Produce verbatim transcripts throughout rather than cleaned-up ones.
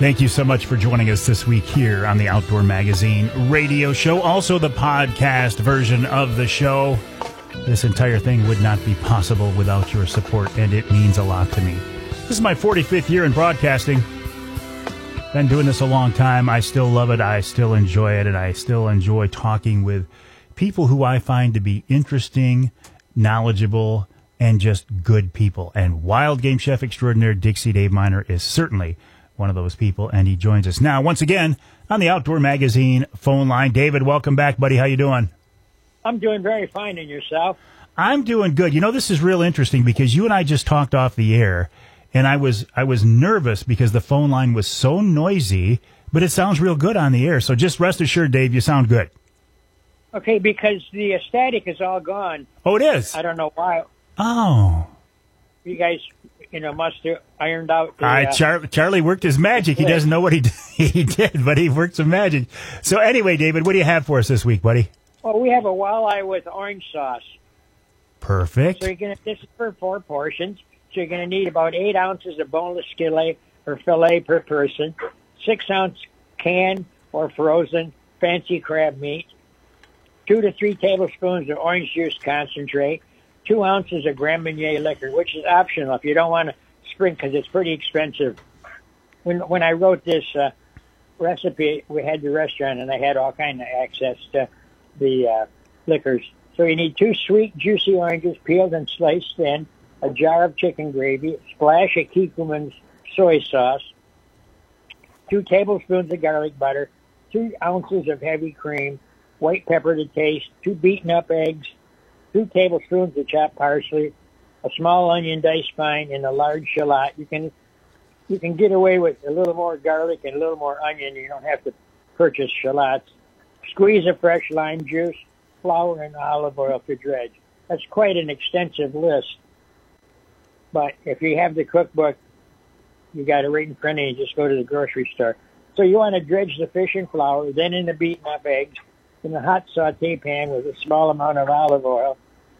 Thank you so much for joining us this week here on the Outdoor Magazine radio show. Also, the podcast version of the show. This entire thing would not be possible without your support, and it means a lot to me. This is my forty-fifth year in broadcasting. Been doing this a long time. I still love it. I still enjoy it, and I still enjoy talking with people who I find to be interesting, knowledgeable, and just good people. And wild game chef extraordinaire Dixie Dave Miner is certainly one of those people, and he joins us now once again on the Outdoor Magazine phone line. David, welcome back, buddy. How you doing? I'm doing very fine. And yourself? I'm doing good. You know, this is real interesting because you and I just talked off the air, and I was I was nervous because the phone line was so noisy, but it sounds real good on the air. So just rest assured, Dave, you sound good. Okay, because the static is all gone. Oh, it is? I don't know why. Oh. You guys, you know, must have ironed out the... Uh, Char- Charlie worked his magic. He doesn't know what he did, he did, but he worked some magic. So anyway, David, what do you have for us this week, buddy? Well, we have a walleye with orange sauce. Perfect. So you're gonna, this is for four portions. So you're going to need about eight ounces of boneless skillet or fillet per person, six ounce canned or frozen fancy crab meat, two to three tablespoons of orange juice concentrate, two ounces of Grand Marnier liquor, which is optional if you don't want to sprint because it's pretty expensive. When when I wrote this uh, recipe, we had the restaurant and I had all kind of access to the uh, liquors. So you need two sweet, juicy oranges peeled and sliced thin, a jar of chicken gravy, a splash of Kikkoman's soy sauce, two tablespoons of garlic butter, two ounces of heavy cream, white pepper to taste, two beaten up eggs, two tablespoons of chopped parsley, a small onion diced fine, and a large shallot. You can you can get away with a little more garlic and a little more onion. You don't have to purchase shallots. Squeeze of fresh lime juice, flour, and olive oil to dredge. That's quite an extensive list. But if you have the cookbook, you got it right in front of you. Just go to the grocery store. So you want to dredge the fish in flour, then in the beaten up eggs, in a hot saute pan with a small amount of olive oil.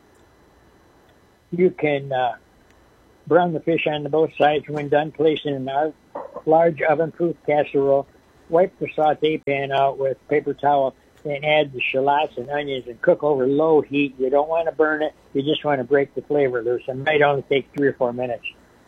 You can uh, brown the fish on the both sides. When done, place in a large oven-proof casserole. Wipe the saute pan out with paper towel, and add the shallots and onions and cook over low heat. You don't want to burn it. You just want to break the flavor loose. It might only take three or four minutes.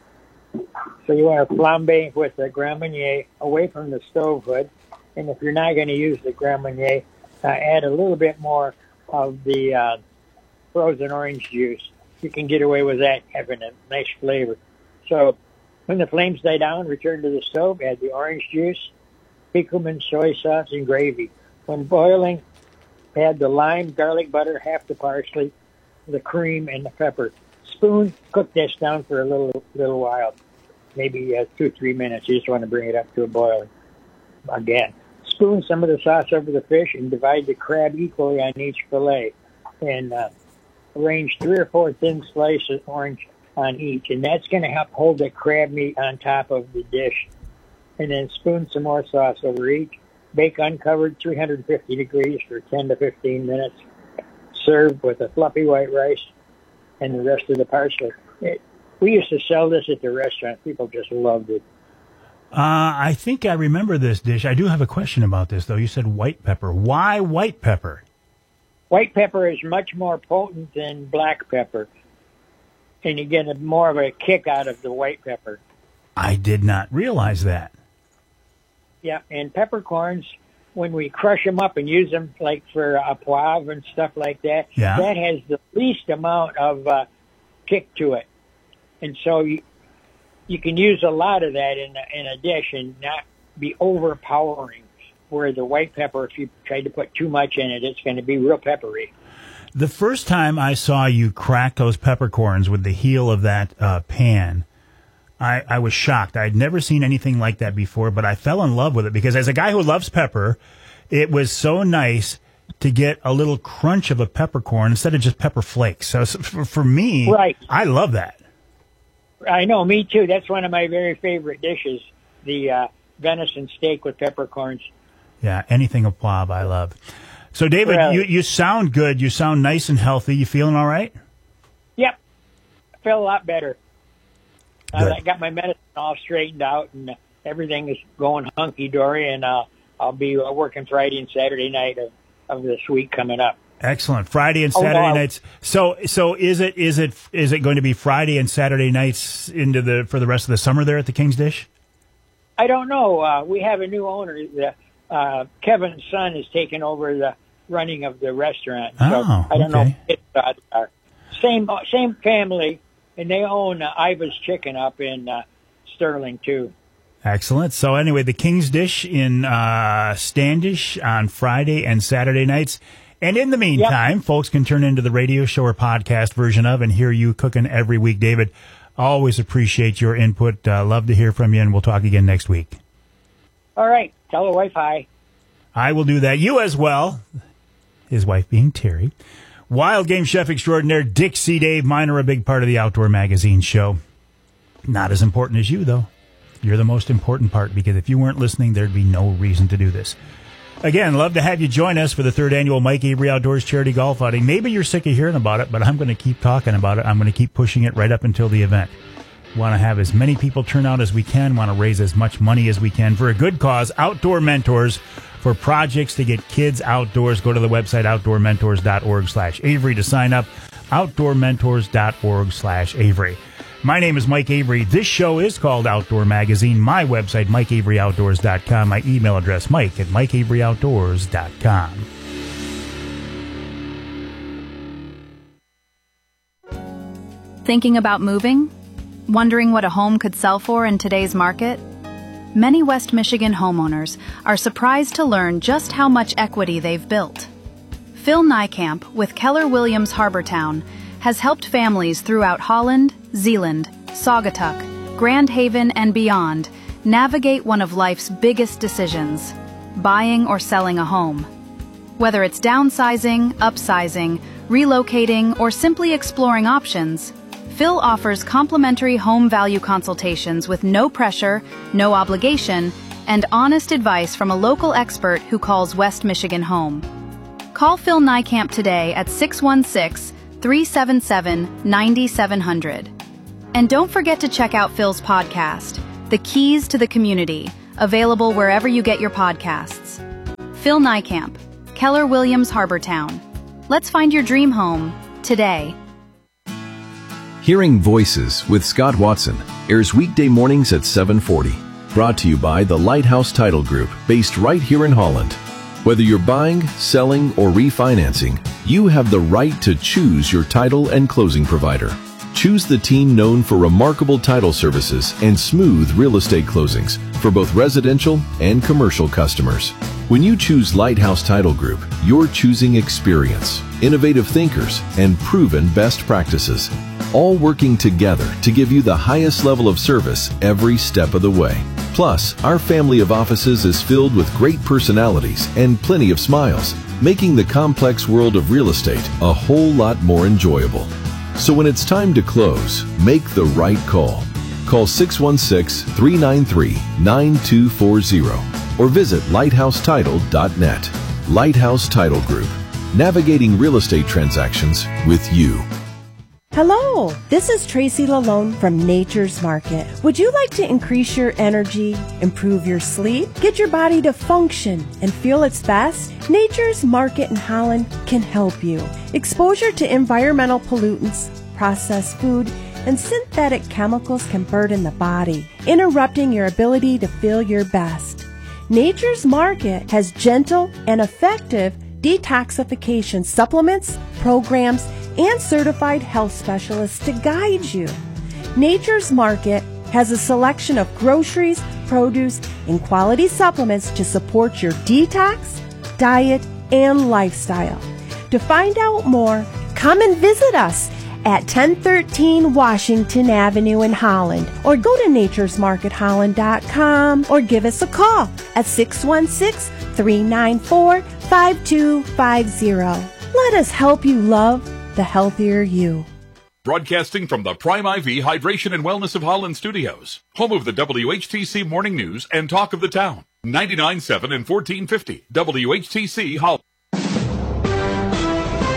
So you want to flambe with the Grand Marnier away from the stove hood. And if you're not going to use the Grand Marnier, uh, add a little bit more of the uh, frozen orange juice. You can get away with that, having a nice flavor. So when the flames die down, return to the stove, add the orange juice, Kikkoman soy sauce, and gravy. When boiling, add the lime, garlic butter, half the parsley, the cream, and the pepper. Spoon, cook this down for a little little while, maybe uh, two, three minutes. You just want to bring it up to a boil again. Spoon some of the sauce over the fish and divide the crab equally on each fillet. And uh, arrange three or four thin slices of orange on each. And that's going to help hold the crab meat on top of the dish. And then spoon some more sauce over each. Bake uncovered, three hundred fifty degrees for ten to fifteen minutes. Serve with a fluffy white rice and the rest of the parsley. It, we used to sell this at the restaurant. People just loved it. Uh, I think I remember this dish. I do have a question about this, though. You said white pepper. Why white pepper? White pepper is much more potent than black pepper, and you get a, more of a kick out of the white pepper. I did not realize that. Yeah, and peppercorns, when we crush them up and use them like for a poivre and stuff like that, yeah. that has the least amount of uh, kick to it. And so you, you can use a lot of that in a, in a dish and not be overpowering, where the white pepper, if you try to put too much in it, it's going to be real peppery. The first time I saw you crack those peppercorns with the heel of that uh, pan, I, I was shocked. I'd never seen anything like that before, but I fell in love with it because as a guy who loves pepper, it was so nice to get a little crunch of a peppercorn instead of just pepper flakes. So for, for me, right. I love that. I know, me too. That's one of my very favorite dishes, the uh, venison steak with peppercorns. Yeah, anything of poivre I love. So, David, Really? you, you sound good. You sound nice and healthy. You feeling all right? Yep. I feel a lot better. Good. I got my medicine all straightened out, and everything is going hunky-dory, and uh, I'll be uh, working Friday and Saturday night of, of this week coming up. Excellent. Friday and Saturday oh, no, nights. So, so is it is it is it going to be Friday and Saturday nights into the for the rest of the summer there at the King's Dish? I don't know. Uh, we have a new owner. The, uh, Kevin's son is taking over the running of the restaurant. So oh, I don't okay. know. It's, uh, same same family, and they own uh, Iva's Chicken up in uh, Sterling too. Excellent. So anyway, the King's Dish in uh, Standish on Friday and Saturday nights. And in the meantime, yep. folks can turn into the radio show or podcast version of and hear you cooking every week. David, always appreciate your input. Uh, love to hear from you, and we'll talk again next week. All right. Tell the wife hi. I will do that. You as well. His wife being Terry. Wild game chef extraordinaire Dixie Dave Miner, a big part of the Outdoor Magazine show. Not as important as you, though. You're the most important part, because if you weren't listening, there'd be no reason to do this. Again, love to have you join us for the third annual Mike Avery Outdoors Charity Golf Outing. Maybe you're sick of hearing about it, but I'm going to keep talking about it. I'm going to keep pushing it right up until the event. Want to have as many people turn out as we can. Want to raise as much money as we can for a good cause. Outdoor Mentors, for projects to get kids outdoors. Go to the website outdoor mentors dot org slash Avery to sign up. outdoor mentors dot org slash Avery. My name is Mike Avery. This show is called Outdoor Magazine. My website, mike avery outdoors dot com. My email address, mike at mike avery outdoors dot com. Thinking about moving? Wondering what a home could sell for in today's market? Many West Michigan homeowners are surprised to learn just how much equity they've built. Phil Niekamp with Keller Williams Harbortown has helped families throughout Holland, Zeeland, Saugatuck, Grand Haven, and beyond navigate one of life's biggest decisions, buying or selling a home. Whether it's downsizing, upsizing, relocating, or simply exploring options, Phil offers complimentary home value consultations with no pressure, no obligation, and honest advice from a local expert who calls West Michigan home. Call Phil Niekamp today at six one six, three seven seven, nine seven zero zero. And don't forget to check out Phil's podcast, The Keys to the Community, available wherever you get your podcasts. Phil Niekamp, Keller Williams Harbortown. Let's find your dream home today. Hearing Voices with Scott Watson airs weekday mornings at seven forty. Brought to you by the Lighthouse Title Group, based right here in Holland. Whether you're buying, selling, or refinancing, you have the right to choose your title and closing provider. Choose the team known for remarkable title services and smooth real estate closings for both residential and commercial customers. When you choose Lighthouse Title Group, you're choosing experience, innovative thinkers, and proven best practices, all working together to give you the highest level of service every step of the way. Plus, our family of offices is filled with great personalities and plenty of smiles, making the complex world of real estate a whole lot more enjoyable. So when it's time to close, make the right call. Call six one six, three nine three, nine two four zero or visit lighthouse title dot net. Lighthouse Title Group, navigating real estate transactions with you. Hello, this is Tracy Lalone from Nature's Market. Would you like to increase your energy, improve your sleep, get your body to function and feel its best? Nature's Market in Holland can help you. Exposure to environmental pollutants, processed food, and synthetic chemicals can burden the body, interrupting your ability to feel your best. Nature's Market has gentle and effective detoxification supplements, programs, and certified health specialists to guide you. Nature's Market has a selection of groceries, produce, and quality supplements to support your detox, diet, and lifestyle. To find out more, come and visit us at ten thirteen Washington Avenue in Holland, or go to natures market holland dot com, or give us a call at six one six, three nine four, five two five zero. Let us help you love the healthier you. Broadcasting from the Prime I V Hydration and Wellness of Holland studios, home of the W H T C Morning News and Talk of the Town. ninety-nine point seven and fourteen fifty W H T C Holland. N B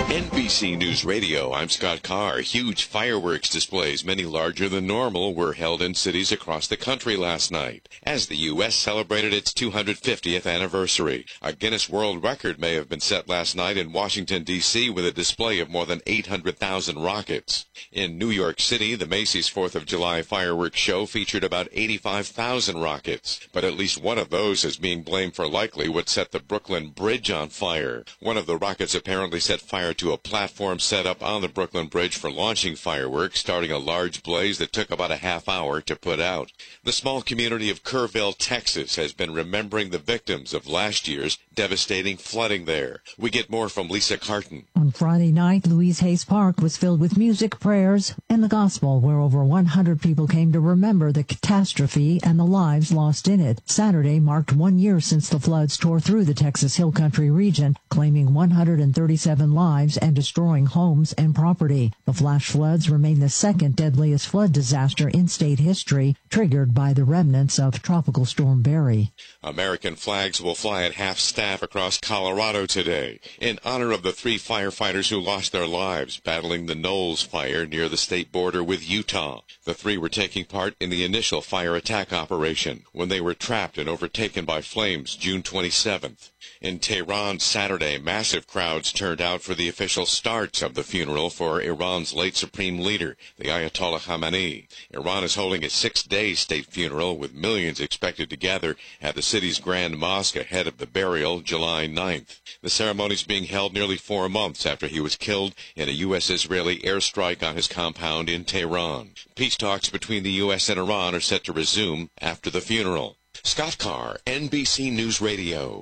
B C News Radio, I'm Scott Carr. Huge fireworks displays, many larger than normal, were held in cities across the country last night as the U S celebrated its two hundred fiftieth anniversary. A Guinness World Record may have been set last night in Washington, D C with a display of more than eight hundred thousand rockets. In New York City, the Macy's fourth of July fireworks show featured about eighty-five thousand rockets, but at least one of those is being blamed for likely what set the Brooklyn Bridge on fire. One of the rockets apparently set fire to a platform set up on the Brooklyn Bridge for launching fireworks, starting a large blaze that took about a half hour to put out. The small community of Kerrville, Texas, has been remembering the victims of last year's devastating flooding there. We get more from Lisa Carton. On Friday night, Louise Hayes Park was filled with music, prayers, and the gospel, where over one hundred people came to remember the catastrophe and the lives lost in it. Saturday marked one year since the floods tore through the Texas Hill Country region, claiming one hundred thirty-seven lives and destroying homes and property. The flash floods remain the second deadliest flood disaster in state history, triggered by the remnants of Tropical Storm Barry. American flags will fly at half-staff across Colorado today in honor of the three firefighters who lost their lives battling the Knowles fire near the state border with Utah. The three were taking part in the initial fire attack operation when they were trapped and overtaken by flames June twenty-seventh. In Tehran Saturday, massive crowds turned out for the official start of the funeral for Iran's late supreme leader, the Ayatollah Khamenei. Iran is holding a six-day state funeral with millions expected to gather at the city's Grand Mosque ahead of the burial July ninth. The ceremony is being held nearly four months after he was killed in a U S Israeli airstrike on his compound in Tehran. Peace talks between the U S and Iran are set to resume after the funeral. Scott Carr, N B C News Radio.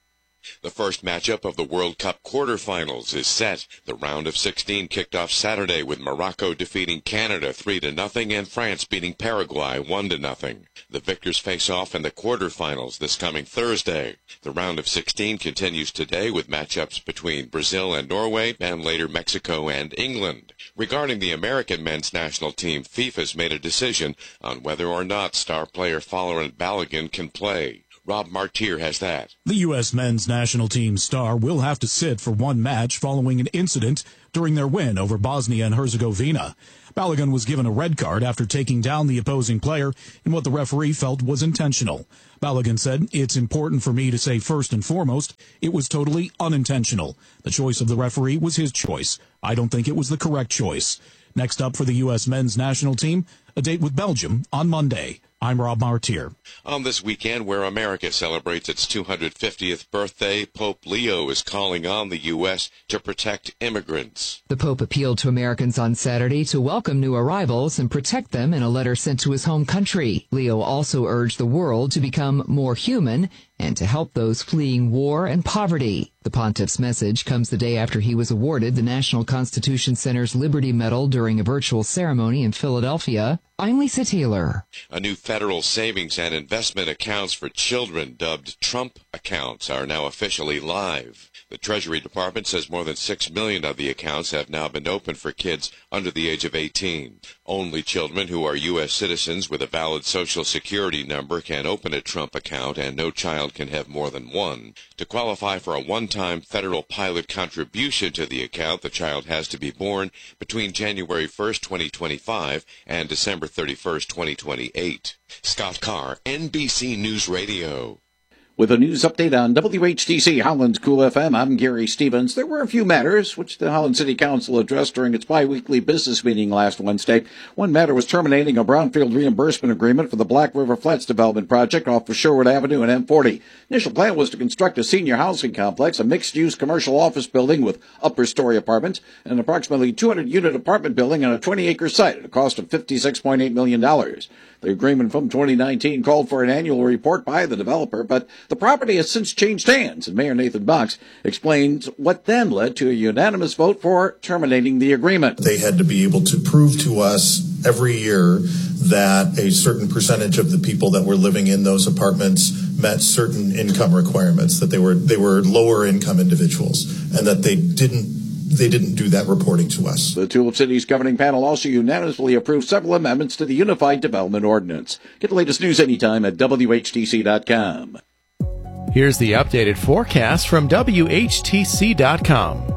The first matchup of the World Cup quarterfinals is set. The round of sixteen kicked off Saturday with Morocco defeating Canada three to nothing and France beating Paraguay one to nothing. The victors face off in the quarterfinals this coming Thursday. The round of sixteen continues today with matchups between Brazil and Norway and later Mexico and England. Regarding the American men's national team, FIFA's made a decision on whether or not star player Florent Balogun can play. Rob Martier has that. The U S men's national team star will have to sit for one match following an incident during their win over Bosnia and Herzegovina. Balogun was given a red card after taking down the opposing player in what the referee felt was intentional. Balogun said, "It's important for me to say first and foremost, it was totally unintentional. The choice of the referee was his choice. I don't think it was the correct choice." Next up for the U S men's national team, a date with Belgium on Monday. I'm Rob Martier. On this weekend, where America celebrates its two hundred fiftieth birthday, Pope Leo is calling on the U S to protect immigrants. The Pope appealed to Americans on Saturday to welcome new arrivals and protect them in a letter sent to his home country. Leo also urged the world to become more human and to help those fleeing war and poverty. The pontiff's message comes the day after he was awarded the National Constitution Center's Liberty Medal during a virtual ceremony in Philadelphia. I'm Lisa Taylor. A new federal savings and investment accounts for children, dubbed Trump accounts, are now officially live. The Treasury Department says more than six million of the accounts have now been opened for kids under the age of eighteen. Only children who are U S citizens with a valid Social Security number can open a Trump account, and no child can have more than one. To qualify for a one-time federal pilot contribution to the account, the child has to be born between January first, twenty twenty-five and December thirty-first, twenty twenty-eight. Scott Carr, N B C News Radio. With a news update on W H T C Holland's Cool F M, I'm Gary Stevens. There were a few matters which the Holland City Council addressed during its bi-weekly business meeting last Wednesday. One matter was terminating a brownfield reimbursement agreement for the Black River Flats development project off of Sherwood Avenue and M forty. Initial plan was to construct a senior housing complex, a mixed-use commercial office building with upper-story apartments, and an approximately two hundred unit apartment building on a twenty acre site at a cost of fifty-six point eight million dollars. The agreement from twenty nineteen called for an annual report by the developer, but the property has since changed hands, and Mayor Nathan Box explains what then led to a unanimous vote for terminating the agreement. They had to be able to prove to us every year that a certain percentage of the people that were living in those apartments met certain income requirements, that they were they were lower income individuals, and that they didn't They didn't do that reporting to us. The Tulip City's governing panel also unanimously approved several amendments to the Unified Development Ordinance. Get the latest news anytime at W H T C dot com. Here's the updated forecast from W H T C dot com.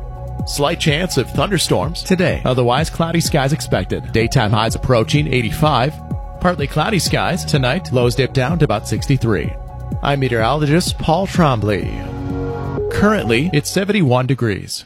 Slight chance of thunderstorms today. Otherwise, cloudy skies expected. Daytime highs approaching eighty-five. Partly cloudy skies tonight. Lows dip down to about sixty-three. I'm meteorologist Paul Trombley. Currently, it's seventy-one degrees.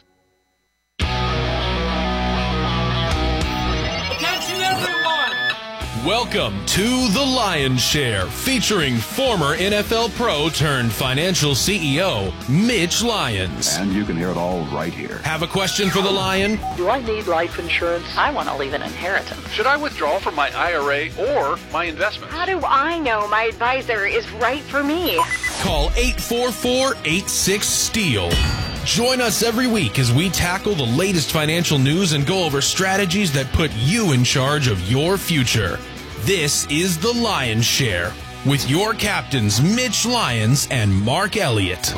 Welcome to The Lion's Share, featuring former N F L pro turned financial C E O, Mitch Lyons. And you can hear it all right here. Have a question for the Lion? Do I need life insurance? I want to leave an inheritance. Should I withdraw from my I R A or my investments? How do I know my advisor is right for me? Call eight four four, eight six, STEEL. Join us every week as we tackle the latest financial news and go over strategies that put you in charge of your future. This is The Lion's Share with your captains Mitch Lyons and Mark Elliott.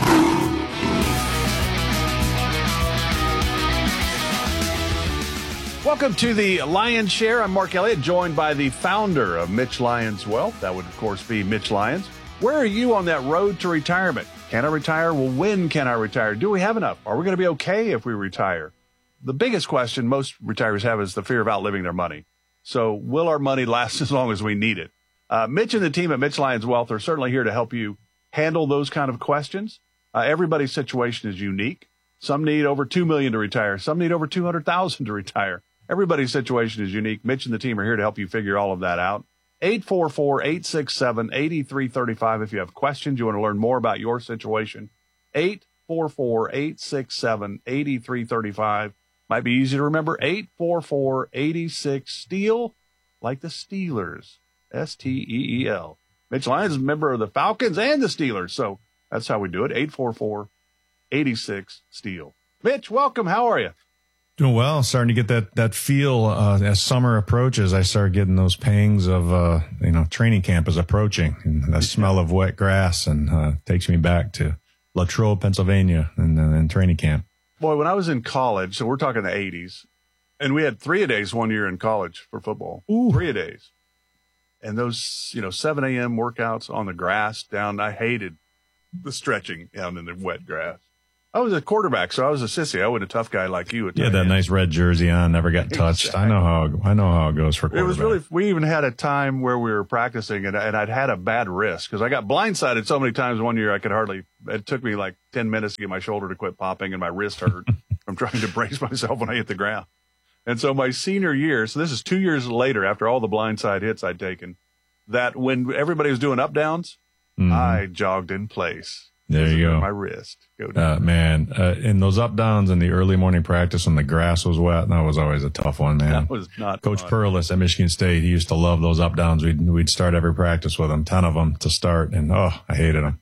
Welcome to The Lion's Share. I'm Mark Elliott, joined by the founder of Mitch Lyons Wealth. That would, of course, be Mitch Lyons. Where are you on that road to retirement? Can I retire? Well, when can I retire? Do we have enough? Are we going to be okay if we retire? The biggest question most retirees have is the fear of outliving their money. So will our money last as long as we need it? Uh, Mitch and the team at Mitch Lyons Wealth are certainly here to help you handle those kind of questions. Uh, everybody's situation is unique. Some need over two million dollars to retire. Some need over two hundred thousand dollars to retire. Everybody's situation is unique. Mitch and the team are here to help you figure all of that out. eight four four, eight six seven, eight three three five if you have questions, you want to learn more about your situation. eight four four, eight six seven, eight three three five. Might be easy to remember, eight four four, eight six, STEEL, like the Steelers, S T E E L. Mitch Lyons is a member of the Falcons and the Steelers, so that's how we do it, eight four four, eight six, STEEL. Mitch, welcome. How are you? Doing well. Starting to get that that feel uh, as summer approaches. I start getting those pangs of uh, you know training camp is approaching, and the smell of wet grass, and uh, takes me back to Latrobe, Pennsylvania, and, uh, and training camp. Boy, when I was in college, so we're talking the eighties, and we had three a days one year in college for football. Ooh. Three a days, and those you know seven a.m. workouts on the grass down. I hated the stretching down in the wet grass. I was a quarterback, so I was a sissy. I wasn't a tough guy like you. Yeah, that end. Nice red jersey on, never got touched. Exactly. I know how I know how it goes for quarterback. It was really. We even had a time where we were practicing, and, and I'd had a bad wrist because I got blindsided so many times one year I could hardly. It took me like ten minutes to get my shoulder to quit popping, and my wrist hurt from trying to brace myself when I hit the ground. And so my senior year, so this is two years later after all the blindside hits I'd taken, that when everybody was doing up downs, mm. I jogged in place. There you go. My wrist. Go down. Uh, man, uh, in those up downs in the early morning practice when the grass was wet, that was always a tough one, man. That was not Coach fun. Perlis at Michigan State, he used to love those up downs. We'd, we'd start every practice with them, ten of them to start, and oh, I hated them.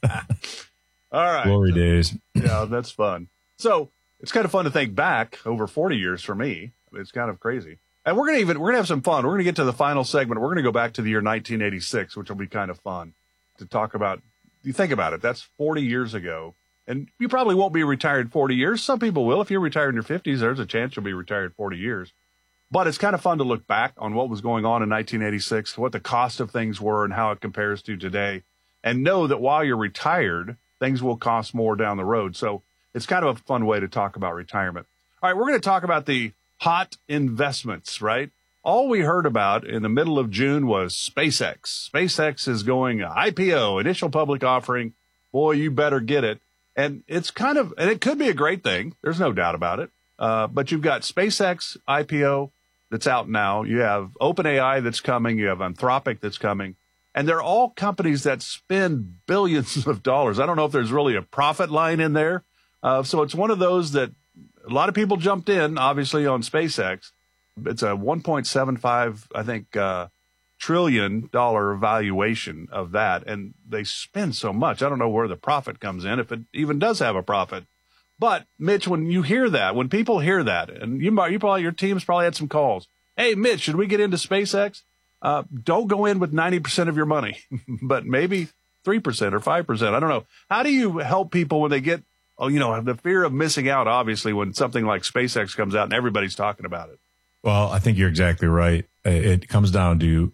All right. Glory days. Yeah, that's fun. So it's kind of fun to think back over forty years for me. It's kind of crazy. And we're going to even, we're going to have some fun. We're going to get to the final segment. We're going to go back to the year nineteen eighty-six, which will be kind of fun to talk about. You think about it, that's forty years ago, and you probably won't be retired forty years. Some people will. If you're retired in your fifties, there's a chance you'll be retired forty years. But it's kind of fun to look back on what was going on in nineteen eighty-six, what the cost of things were and how it compares to today, and know that while you're retired, things will cost more down the road. So it's kind of a fun way to talk about retirement. All right, we're going to talk about the hot investments, right? All we heard about in the middle of June was SpaceX. SpaceX is going I P O, initial public offering. Boy, you better get it. And it's kind of, and it could be a great thing. There's no doubt about it. Uh, but you've got SpaceX I P O that's out now. You have OpenAI that's coming. You have Anthropic that's coming. And they're all companies that spend billions of dollars. I don't know if there's really a profit line in there. Uh, so it's one of those that a lot of people jumped in, obviously, on SpaceX. It's a one point seven five, I think, uh, trillion dollar valuation of that. And they spend so much. I don't know where the profit comes in, if it even does have a profit. But Mitch, when you hear that, when people hear that, and you, you probably, your team's probably had some calls. Hey, Mitch, should we get into SpaceX? Uh, don't go in with ninety percent of your money, but maybe three percent or five percent. I don't know. How do you help people when they get, oh, you know, the fear of missing out, obviously, when something like SpaceX comes out and everybody's talking about it? Well, I think you're exactly right. It comes down to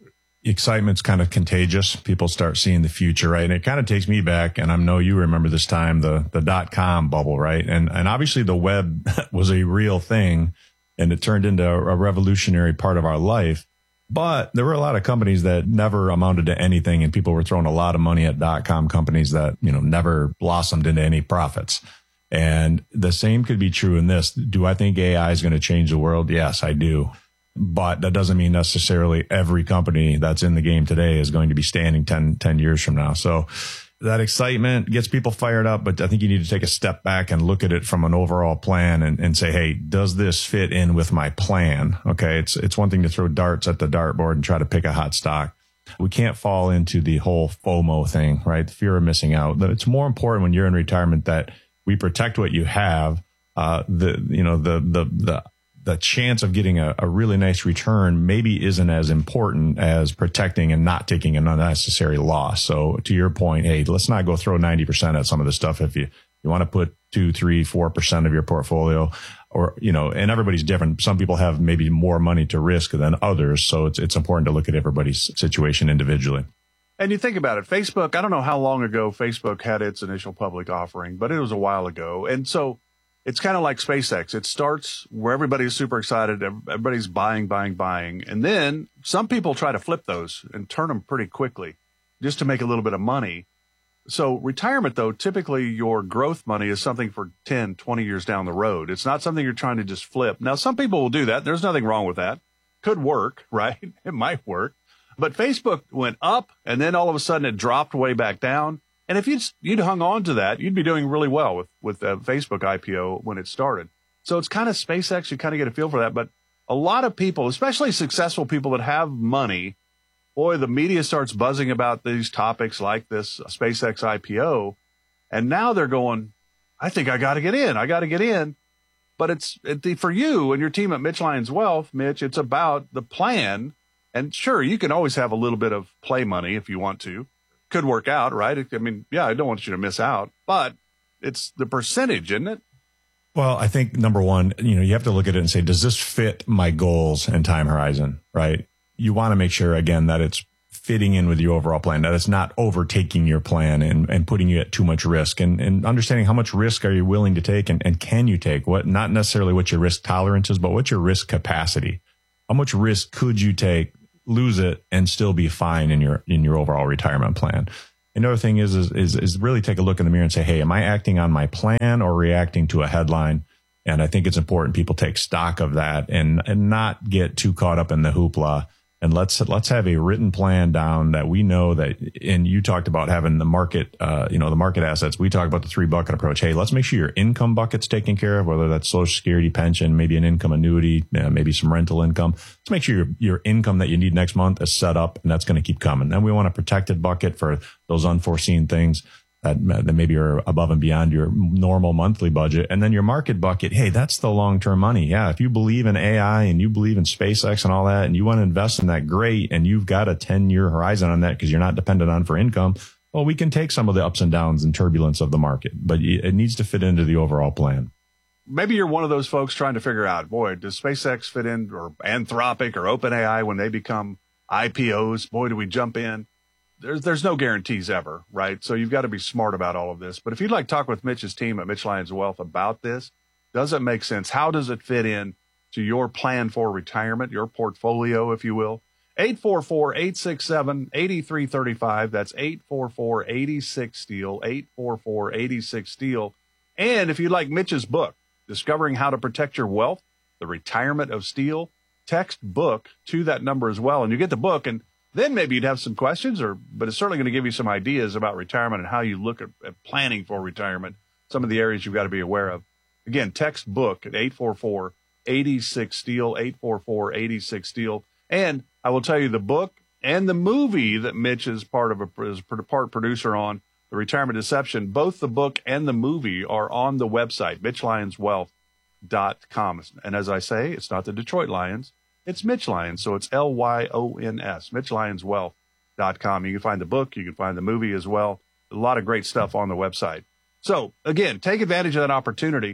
excitement's kind of contagious. People start seeing the future, right? And it kind of takes me back, and I know you remember this time, the the dot-com bubble, right? And and obviously the web was a real thing, and it turned into a revolutionary part of our life. But there were a lot of companies that never amounted to anything, and people were throwing a lot of money at dot-com companies that, you know, never blossomed into any profits. And the same could be true in this. Do I think A I is going to change the world? Yes, I do. But that doesn't mean necessarily every company that's in the game today is going to be standing ten, ten years from now. So that excitement gets people fired up, but I think you need to take a step back and look at it from an overall plan and, and say, hey, does this fit in with my plan? Okay, it's it's one thing to throw darts at the dartboard and try to pick a hot stock. We can't fall into the whole FOMO thing, right? Fear of missing out. It's more important when you're in retirement that we protect what you have. Uh, the you know the the the the chance of getting a, a really nice return maybe isn't as important as protecting and not taking an unnecessary loss. So to your point, hey, let's not go throw ninety percent at some of this stuff. If you, you want to put two, three, four percent of your portfolio, or, you know, and everybody's different. Some people have maybe more money to risk than others. So it's, it's important to look at everybody's situation individually. And you think about it, Facebook, I don't know how long ago Facebook had its initial public offering, but it was a while ago. And so it's kind of like SpaceX. It starts where everybody's super excited. Everybody's buying, buying, buying. And then some people try to flip those and turn them pretty quickly just to make a little bit of money. So retirement, though, typically your growth money is something for ten, twenty years down the road. It's not something you're trying to just flip. Now, some people will do that. There's nothing wrong with that. Could work, right? It might work. But Facebook went up, and then all of a sudden it dropped way back down. And if you'd, you'd hung on to that, you'd be doing really well with, with the Facebook I P O when it started. So it's kind of SpaceX. You kind of get a feel for that. But a lot of people, especially successful people that have money, boy, the media starts buzzing about these topics like this SpaceX I P O. And now they're going, I think I got to get in. I got to get in. But it's it, for you and your team at Mitch Lyons Wealth, Mitch, it's about the plan. And sure, you can always have a little bit of play money if you want to. Could work out, right? I mean, yeah, I don't want you to miss out, but it's the percentage, isn't it? Well, I think number one, you know, you have to look at it and say, does this fit my goals and time horizon, right? You want to make sure, again, that it's fitting in with your overall plan, that it's not overtaking your plan and, and putting you at too much risk, and, and understanding how much risk are you willing to take and, and can you take? What, not necessarily what your risk tolerance is, but what's your risk capacity? How much risk could you take, lose it, and still be fine in your in your overall retirement plan? Another thing is, is is is really take a look in the mirror and say, hey, am I acting on my plan or reacting to a headline? And I think it's important people take stock of that and and not get too caught up in the hoopla. And let's let's have a written plan down that we know that. And you talked about having the market, uh, you know, the market assets. We talk about the three bucket approach. Hey, let's make sure your income bucket's taken care of, whether that's Social Security, pension, maybe an income annuity, uh, maybe some rental income. Let's make sure your your income that you need next month is set up, and that's going to keep coming. Then we want a protected bucket for those unforeseen things that, that maybe are above and beyond your normal monthly budget. And then your market bucket, hey, that's the long-term money. Yeah, if you believe in A I and you believe in SpaceX and all that, and you want to invest in that, great. And you've got a ten-year horizon on that because you're not dependent on for income. Well, we can take some of the ups and downs and turbulence of the market, but it needs to fit into the overall plan. Maybe you're one of those folks trying to figure out, boy, does SpaceX fit in, or Anthropic or OpenAI when they become I P Os? Boy, do we jump in? There's there's no guarantees ever, right? So you've got to be smart about all of this. But if you'd like to talk with Mitch's team at Mitch Lyons Wealth about this, does it make sense? How does it fit in to your plan for retirement, your portfolio, if you will? eight four four, eight six seven, eight three three five. That's eight four four, eight six, STEEL, eight four four, eight six, STEEL. And if you'd like Mitch's book, Discovering How to Protect Your Wealth, The Retirement of Steel, text book to that number as well. And you get the book, and then maybe you'd have some questions, or but it's certainly going to give you some ideas about retirement and how you look at, at planning for retirement, some of the areas you've got to be aware of. Again, text book at eight four four, eight six, STEEL, eight four four, eight six, STEEL. And I will tell you, the book and the movie that Mitch is part of a is part producer on, The Retirement Deception, both the book and the movie are on the website, Mitch Lyons Wealth dot com. And as I say, it's not the Detroit Lions. It's Mitch Lyons, so it's L Y O N S, Mitch Lyons Wealth dot com. You can find the book. You can find the movie as well. A lot of great stuff on the website. So, again, take advantage of that opportunity.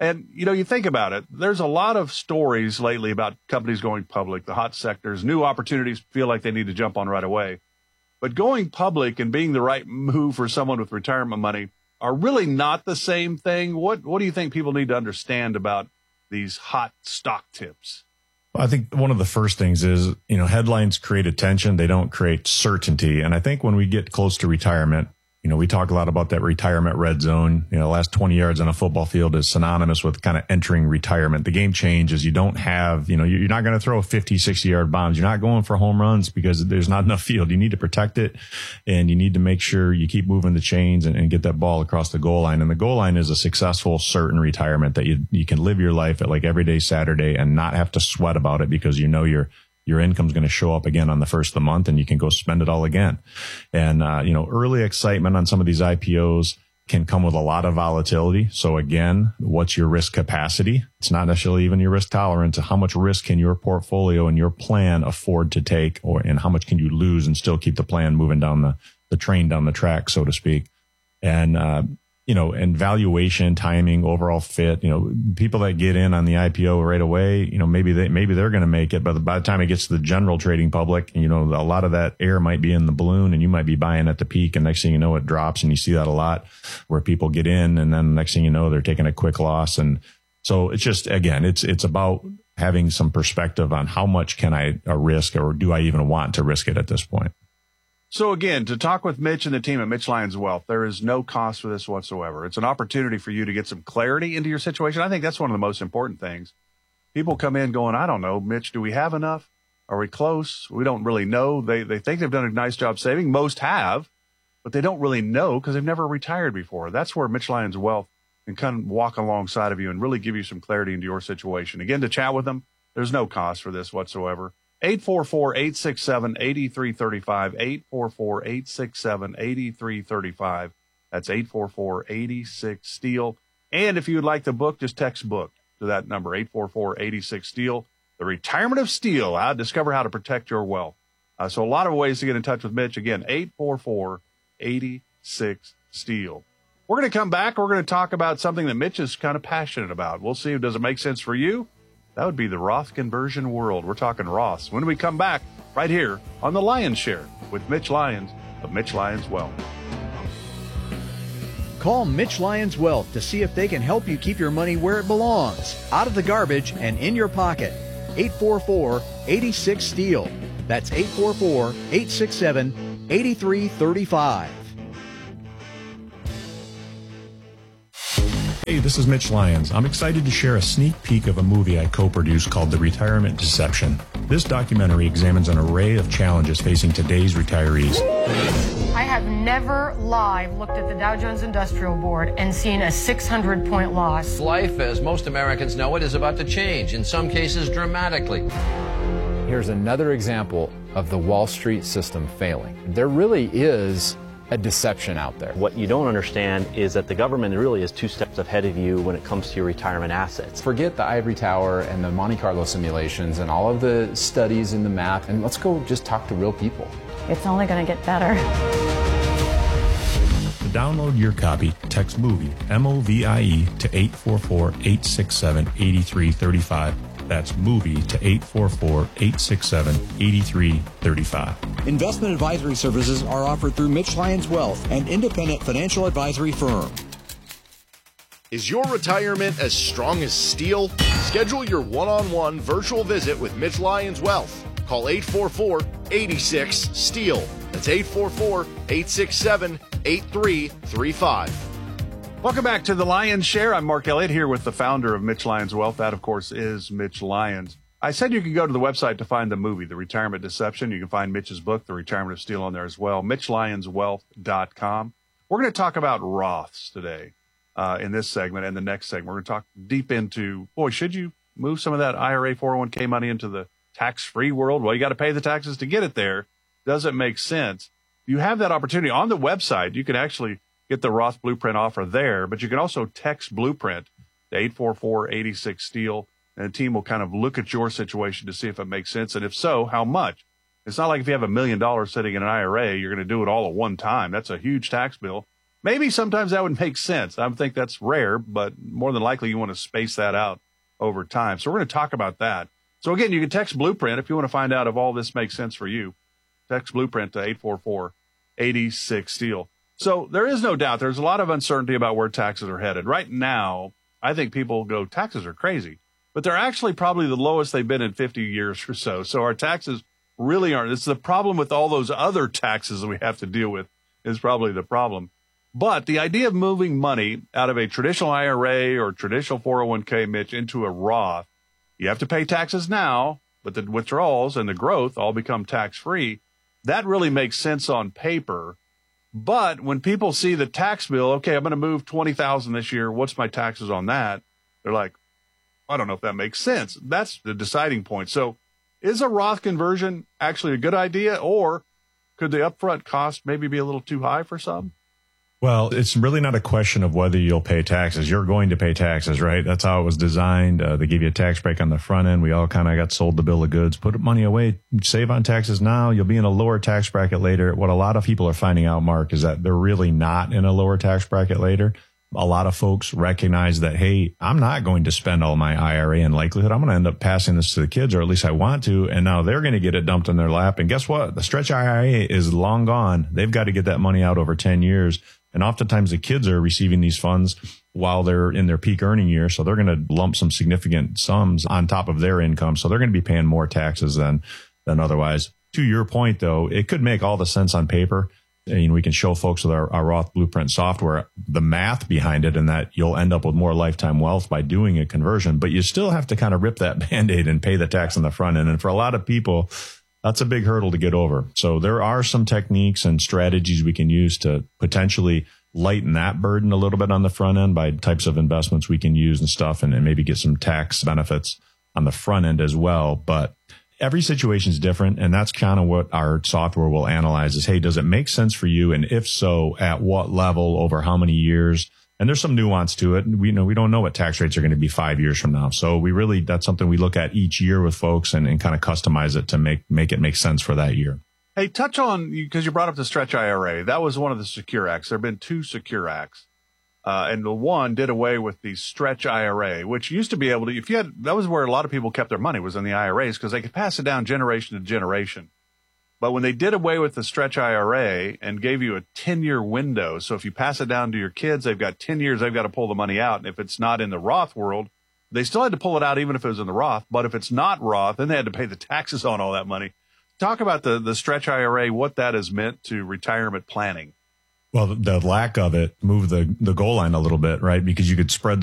And, you know, you think about it, there's a lot of stories lately about companies going public, the hot sectors, new opportunities feel like they need to jump on right away. But going public and being the right move for someone with retirement money are really not the same thing. What what do you think people need to understand about these hot stock tips? I think one of the first things is, you know, headlines create attention. They don't create certainty. And I think when we get close to retirement, you know, we talk a lot about that retirement red zone. You know, the last twenty yards on a football field is synonymous with kind of entering retirement. The game changes. You don't have, you know, you're not going to throw fifty, sixty yard bombs. You're not going for home runs because there's not enough field. You need to protect it, and you need to make sure you keep moving the chains and, and get that ball across the goal line. And the goal line is a successful, certain retirement that you, you can live your life at like every day Saturday and not have to sweat about it because you know you're, your income's going to show up again on the first of the month and you can go spend it all again. And, uh, you know, early excitement on some of these I P Os can come with a lot of volatility. So again, what's your risk capacity? It's not necessarily even your risk tolerance. How much risk can your portfolio and your plan afford to take, or, and how much can you lose and still keep the plan moving down the, the train down the track, so to speak. And, uh, you know, and valuation, timing, overall fit, you know, people that get in on the I P O right away, you know, maybe they, maybe they're going to make it, but by the time it gets to the general trading public, you know, a lot of that air might be in the balloon and you might be buying at the peak, and next thing you know, it drops. And you see that a lot where people get in and then next thing you know, they're taking a quick loss. And so it's just, again, it's, it's about having some perspective on how much can I uh, risk, or do I even want to risk it at this point? So again, to talk with Mitch and the team at Mitch Lyons Wealth, there is no cost for this whatsoever. It's an opportunity for you to get some clarity into your situation. I think that's one of the most important things. People come in going, I don't know, Mitch, do we have enough? Are we close? We don't really know. They they think they've done a nice job saving. Most have, but they don't really know because they've never retired before. That's where Mitch Lyons Wealth can kind of walk alongside of you and really give you some clarity into your situation. Again, to chat with them, there's no cost for this whatsoever. eight four four, eight six seven, eight three three five, eight four four, eight six seven, eight three three five. That's eight four four, eight six, STEEL. And if you would like the book, just text book to that number, eight four four, eight six, STEEL. The Retirement of Steel, how to discover how to protect your wealth. Uh, so a lot of ways to get in touch with Mitch. Again, eight four four, eight six, STEEL. We're going to come back. We're going to talk about something that Mitch is kind of passionate about. We'll see. Does it make sense for you? That would be the Roth conversion world. We're talking Roths. When we come back, right here on the Lyons Share with Mitch Lyons of Mitch Lyons Wealth. Call Mitch Lyons Wealth to see if they can help you keep your money where it belongs, out of the garbage and in your pocket. eight four four, eight six, STEEL. That's eight four four, eight six seven, eight three three five. Hey, this is Mitch Lyons. I'm excited to share a sneak peek of a movie I co-produced called The Retirement Deception. This documentary examines an array of challenges facing today's retirees. I have never live looked at the Dow Jones Industrial Board and seen a six hundred point loss. Life, as most Americans know it, is about to change, in some cases dramatically. Here's another example of the Wall Street system failing. There really is a deception out there. What you don't understand is that the government really is two steps ahead of you when it comes to your retirement assets. Forget the ivory tower and the Monte Carlo simulations and all of the studies and the math, and let's go just talk to real people. It's only going to get better. To download your copy, text MOVIE, M O V I E, to eight four four, eight six seven, eight three three five. That's MOVIE to eight four four, eight six seven, eight three three five. Investment advisory services are offered through Mitch Lyons Wealth, an independent financial advisory firm. Is your retirement as strong as steel? Schedule your one-on-one virtual visit with Mitch Lyons Wealth. Call eight four four, eight six, STEEL. That's eight four four, eight six seven, eight three three five. Welcome back to the Lyons Share. I'm Mark Elliott here with the founder of Mitch Lyons Wealth. That, of course, is Mitch Lyons. I said you could go to the website to find the movie, The Retirement Deception. You can find Mitch's book, The Retirement of Steel, on there as well, mitch lyons wealth dot com. We're going to talk about Roths today uh, in this segment and the next segment. We're going to talk deep into, boy, should you move some of that I R A four oh one k money into the tax-free world? Well, you got to pay the taxes to get it there. Does it make sense? You have that opportunity on the website. You can actually get the Roth Blueprint offer there, but you can also text Blueprint to eight four four, eight six, STEEL, and the team will kind of look at your situation to see if it makes sense, and if so, how much. It's not like if you have a million dollars sitting in an I R A, you're going to do it all at one time. That's a huge tax bill. maybe sometimes that would make sense. I think that's rare, but more than likely you want to space that out over time. So we're going to talk about that. So again, you can text Blueprint if you want to find out if all this makes sense for you. Text Blueprint to eight four four, eight six, STEEL. So there is no doubt there's a lot of uncertainty about where taxes are headed. Right now, I think people go, taxes are crazy. But they're actually probably the lowest they've been in fifty years or so. So our taxes really aren't. It's the problem with all those other taxes that we have to deal with is probably the problem. But the idea of moving money out of a traditional I R A or traditional four oh one k, Mitch, into a Roth, you have to pay taxes now, but the withdrawals and the growth all become tax-free. That really makes sense on paper. But when people see the tax bill, okay, I'm going to move twenty thousand dollars this year. What's my taxes on that? They're like, I don't know if that makes sense. That's the deciding point. So is a Roth conversion actually a good idea, or could the upfront cost maybe be a little too high for some? Well, it's really not a question of whether you'll pay taxes. You're going to pay taxes, right? That's how it was designed. Uh, they give you a tax break on the front end. We all kind of got sold the bill of goods. Put money away, save on taxes now. You'll be in a lower tax bracket later. What a lot of people are finding out, Mark, is that they're really not in a lower tax bracket later. A lot of folks recognize that, hey, I'm not going to spend all my I R A in likelihood. I'm going to end up passing this to the kids, or at least I want to. And now they're going to get it dumped in their lap. And guess what? The stretch I R A is long gone. They've got to get that money out over ten years. And oftentimes the kids are receiving these funds while they're in their peak earning year. So they're going to lump some significant sums on top of their income. So they're going to be paying more taxes than, than otherwise. To your point, though, it could make all the sense on paper. And we can show folks with our, our Roth Blueprint software the math behind it, and that you'll end up with more lifetime wealth by doing a conversion. But you still have to kind of rip that Band-Aid and pay the tax on the front end. And for a lot of people, that's a big hurdle to get over. So there are some techniques and strategies we can use to potentially lighten that burden a little bit on the front end by types of investments we can use and stuff, and, and maybe get some tax benefits on the front end as well. But every situation is different, and that's kind of what our software will analyze is, hey, does it make sense for you? And if so, at what level, over how many years? And there's some nuance to it. We you know we don't know what tax rates are going to be five years from now. So we really, that's something we look at each year with folks and, and kind of customize it to make, make it make sense for that year. Hey, touch on, because you brought up the Stretch I R A. That was one of the Secure Acts. There have been two Secure Acts. Uh, and the one did away with the Stretch I R A, which used to be able to, if you had, that was where a lot of people kept their money, was in the I R As, because they could pass it down generation to generation. But when they did away with the Stretch I R A and gave you a ten-year window, so if you pass it down to your kids, they've got ten years, they've got to pull the money out. And if it's not in the Roth world, they still had to pull it out even if it was in the Roth. But if it's not Roth, then they had to pay the taxes on all that money. Talk about the, the Stretch I R A, what that has meant to retirement planning. Well, the lack of it moved the, the goal line a little bit, right? Because you could spread